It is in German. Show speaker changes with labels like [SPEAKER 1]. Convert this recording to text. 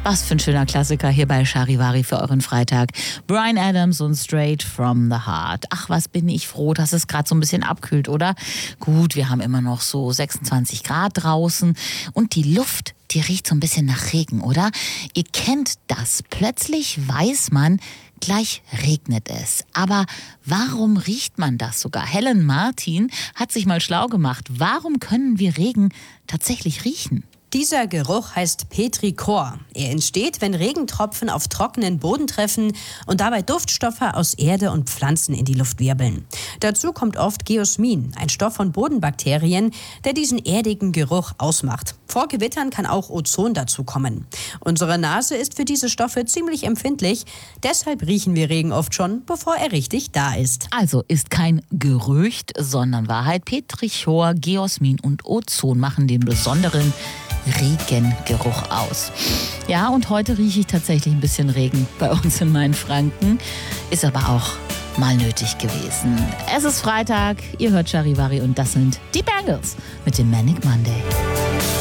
[SPEAKER 1] Was für ein schöner Klassiker hier bei Charivari für euren Freitag. Bryan Adams und Straight from the Heart. Ach, was bin ich froh, dass es gerade so ein bisschen abkühlt, oder? Gut, wir haben immer noch so 26 Grad draußen und die Luft, die riecht so ein bisschen nach Regen, oder? Ihr kennt das. Plötzlich weiß man, gleich regnet es. Aber warum riecht man das sogar? Helen Martin hat sich mal schlau gemacht. Warum können wir Regen tatsächlich riechen?
[SPEAKER 2] Dieser Geruch heißt Petrichor. Er entsteht, wenn Regentropfen auf trockenen Boden treffen und dabei Duftstoffe aus Erde und Pflanzen in die Luft wirbeln. Dazu kommt oft Geosmin, ein Stoff von Bodenbakterien, der diesen erdigen Geruch ausmacht. Vor Gewittern kann auch Ozon dazukommen. Unsere Nase ist für diese Stoffe ziemlich empfindlich. Deshalb riechen wir Regen oft schon, bevor er richtig da ist.
[SPEAKER 1] Also ist kein Gerücht, sondern Wahrheit. Petrichor, Geosmin und Ozon machen den besonderen Regengeruch aus. Ja, und heute rieche ich tatsächlich ein bisschen Regen bei uns in Mainfranken. Ist aber auch mal nötig gewesen. Es ist Freitag, ihr hört Charivari und das sind die Bangles mit dem Manic Monday.